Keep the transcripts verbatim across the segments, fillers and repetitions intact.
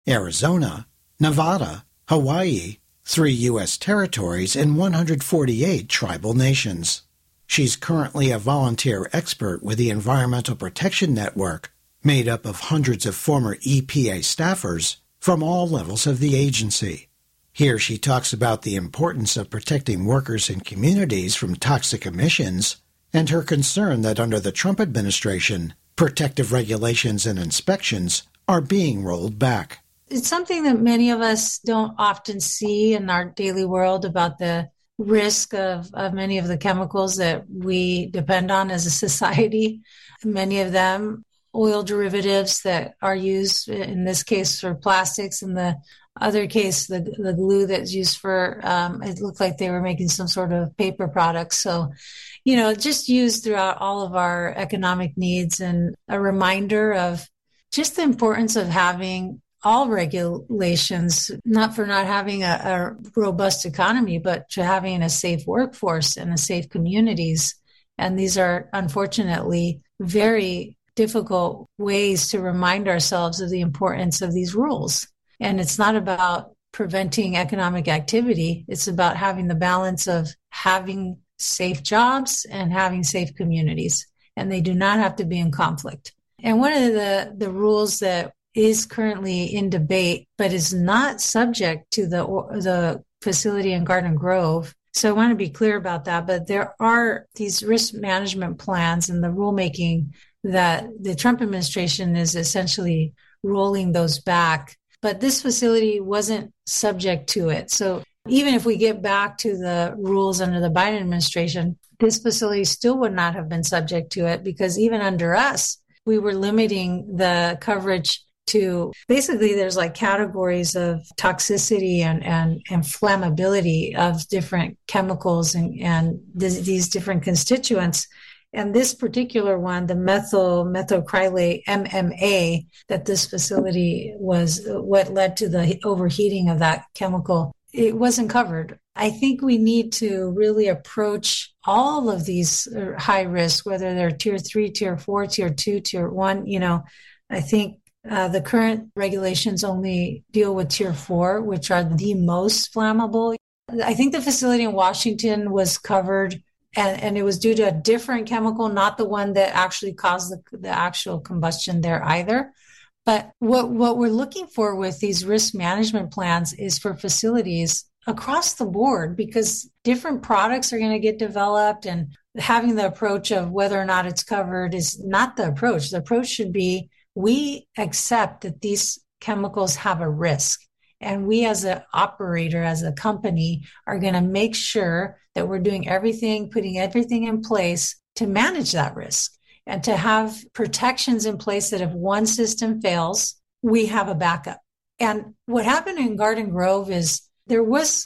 Arizona, Nevada, Hawaii, three U S territories, and one hundred forty-eight tribal nations. She's currently a volunteer expert with the Environmental Protection Network, made up of hundreds of former E P A staffers from all levels of the agency. Here she talks about the importance of protecting workers and communities from toxic emissions and her concern that under the Trump administration, protective regulations and inspections are being rolled back. It's something that many of us don't often see in our daily world about the risk of, of many of the chemicals that we depend on as a society. Many of them oil derivatives that are used, in this case, for plastics, in the other case, the, the glue that's used for, um, it looked like they were making some sort of paper products. So, you know, just used throughout all of our economic needs, and a reminder of just the importance of having all regulations, not for not having a, a robust economy, but to having a safe workforce and a safe communities. And these are unfortunately very difficult ways to remind ourselves of the importance of these rules. And it's not about preventing economic activity. It's about having the balance of having safe jobs and having safe communities. And they do not have to be in conflict. And one of the, the rules that is currently in debate, but is not subject to the the facility in Garden Grove. So I want to be clear about that. But there are these risk management plans and the rulemaking that the Trump administration is essentially rolling those back. But this facility wasn't subject to it. So even if we get back to the rules under the Biden administration, this facility still would not have been subject to it, because even under us, we were limiting the coverage to basically there's like categories of toxicity and, and, and flammability of different chemicals and, and th- these different constituents. And this particular one, the methyl methacrylate M M A, that this facility was what led to the overheating of that chemical, it wasn't covered. I think we need to really approach all of these high risk, whether they're tier three, tier four, tier two, tier one. You know, I think uh, the current regulations only deal with tier four, which are the most flammable. I think the facility in Washington was covered, and, and it was due to a different chemical, not the one that actually caused the, the actual combustion there either. But what, what we're looking for with these risk management plans is for facilities across the board, because different products are going to get developed, and having the approach of whether or not it's covered is not the approach. The approach should be, we accept that these chemicals have a risk, and we as an operator, as a company, are going to make sure that we're doing everything, putting everything in place to manage that risk, and to have protections in place that if one system fails, we have a backup. And what happened in Garden Grove is there was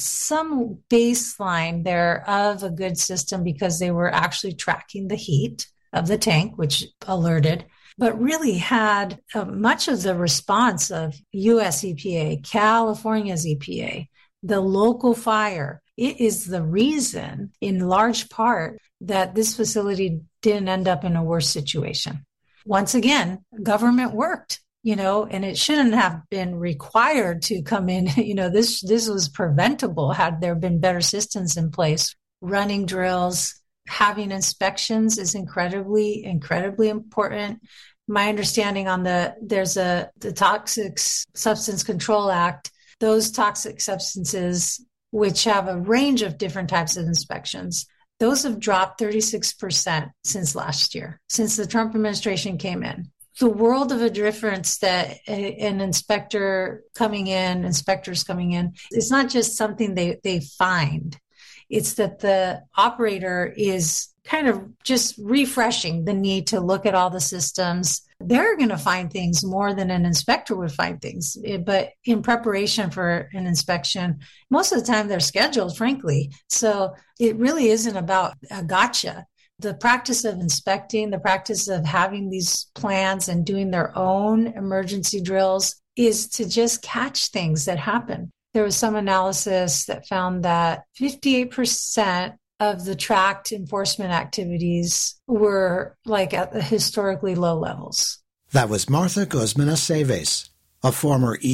some baseline there of a good system, because they were actually tracking the heat of the tank, which alerted, but really had uh, much of the response of U S E P A, California's E P A, the local fire. It is the reason, in large part, that this facility didn't end up in a worse situation. Once again, government worked, you know, and it shouldn't have been required to come in. You know, this, this was preventable had there been better systems in place. Running drills, having inspections is incredibly, incredibly important. My understanding on the, there's a, the Toxic Substance Control Act, those toxic substances, which have a range of different types of inspections, those have dropped thirty-six percent since last year, since the Trump administration came in. The world of a difference that a, an inspector coming in, inspectors coming in, it's not just something they, they find. It's that the operator is kind of just refreshing the need to look at all the systems. They're going to find things more than an inspector would find things. But in preparation for an inspection, most of the time they're scheduled, frankly. So it really isn't about a gotcha. The practice of inspecting, the practice of having these plans and doing their own emergency drills is to just catch things that happen. There was some analysis that found that fifty-eight percent of the tracked enforcement activities were like at the historically low levels. That was Martha Guzman Aceves, a former